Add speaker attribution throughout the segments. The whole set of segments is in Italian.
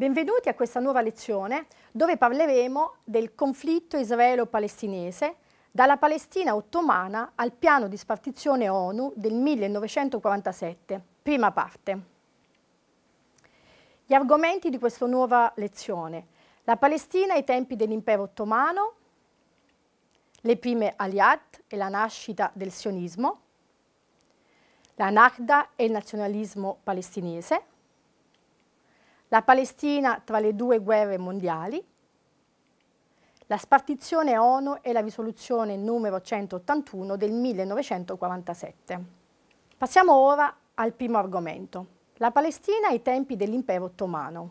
Speaker 1: Benvenuti a questa nuova lezione dove parleremo del conflitto israelo-palestinese dalla Palestina ottomana al piano di spartizione ONU del 1947, prima parte. Gli argomenti di questa nuova lezione: la Palestina ai tempi dell'impero ottomano, le prime Aliyat e la nascita del sionismo, la Nakba e il nazionalismo palestinese, la Palestina tra le due guerre mondiali, la spartizione ONU e la risoluzione numero 181 del 1947. Passiamo ora al primo argomento, la Palestina ai tempi dell'impero ottomano.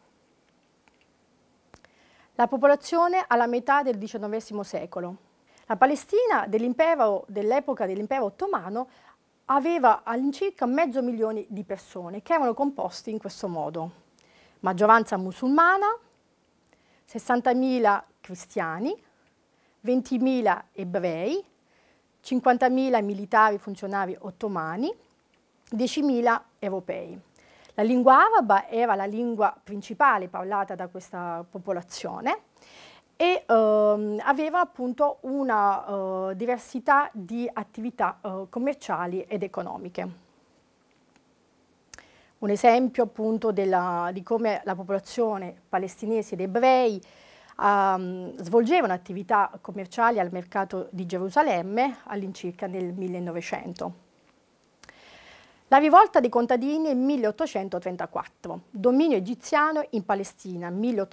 Speaker 1: La popolazione alla metà del XIX secolo. La Palestina dell'epoca dell'impero ottomano aveva all'incirca 500.000 di persone che erano composte in questo modo: maggioranza musulmana, 60.000 cristiani, 20.000 ebrei, 50.000 militari funzionari ottomani, 10.000 europei. La lingua araba era la lingua principale parlata da questa popolazione e aveva appunto una diversità di attività commerciali ed economiche. Un esempio appunto di come la popolazione palestinese ed ebrei svolgevano attività commerciali al mercato di Gerusalemme all'incirca nel 1900. La rivolta dei contadini nel 1834, dominio egiziano in Palestina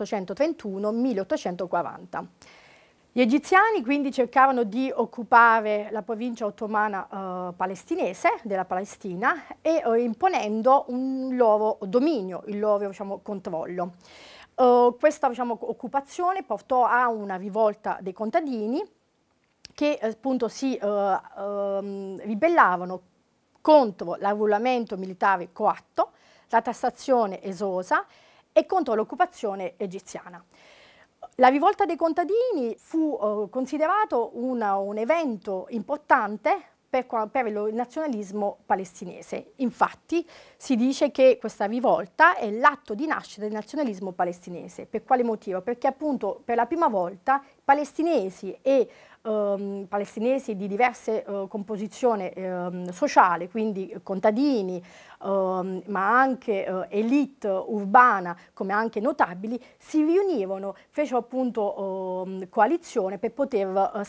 Speaker 1: 1831-1840. Gli egiziani quindi cercarono di occupare la provincia ottomana palestinese della Palestina e imponendo un loro dominio, il loro controllo. Questa occupazione portò a una rivolta dei contadini che appunto si ribellavano contro l'arruolamento militare coatto, la tassazione esosa e contro l'occupazione egiziana. La rivolta dei contadini fu considerato un evento importante per il nazionalismo palestinese. Infatti si dice che questa rivolta è l'atto di nascita del nazionalismo palestinese. Per quale motivo? Perché appunto per la prima volta palestinesi di diverse composizione sociale, quindi contadini, ma anche elite urbana, come anche notabili, si riunirono, fecero appunto coalizione per poter